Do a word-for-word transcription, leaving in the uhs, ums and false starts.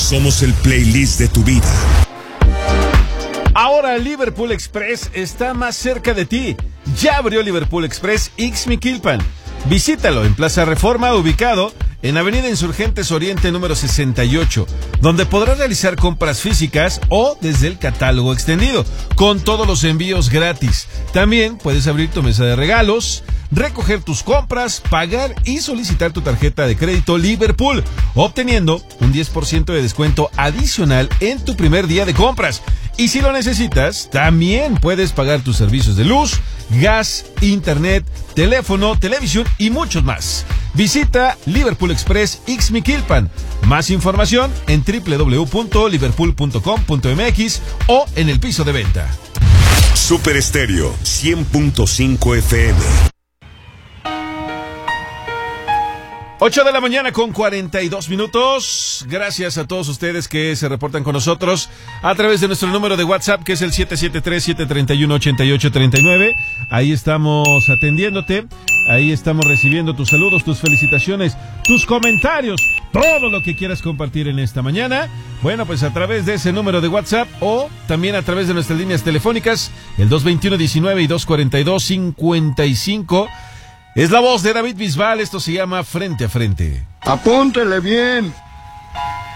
Somos el playlist de tu vida. Ahora Liverpool Express está más cerca de ti. Ya abrió Liverpool Express Ixmiquilpan. Visítalo en Plaza Reforma, ubicado en Avenida Insurgentes Oriente número sesenta y ocho, donde podrás realizar compras físicas o desde el catálogo extendido, con todos los envíos gratis. También puedes abrir tu mesa de regalos, recoger tus compras, pagar y solicitar tu tarjeta de crédito Liverpool, obteniendo un diez por ciento de descuento adicional en tu primer día de compras. Y si lo necesitas, también puedes pagar tus servicios de luz, gas, internet, teléfono, televisión y muchos más. Visita Liverpool Express Ixmiquilpan. Más información en doble u doble u doble u punto liverpool punto com punto m x o en el piso de venta. Super Estéreo cien punto cinco F M. ocho de la mañana con cuarenta y dos minutos. Gracias a todos ustedes que se reportan con nosotros a través de nuestro número de WhatsApp, que es el siete siete tres, siete tres uno, ocho ocho tres nueve. Ahí estamos atendiéndote. Ahí estamos recibiendo tus saludos, tus felicitaciones, tus comentarios, todo lo que quieras compartir en esta mañana. Bueno, pues a través de ese número de WhatsApp o también a través de nuestras líneas telefónicas, el dos veintiuno diecinueve y dos cuarenta y dos cincuenta y cinco. Es la voz de David Bisbal, esto se llama Frente a Frente. Apúntele bien.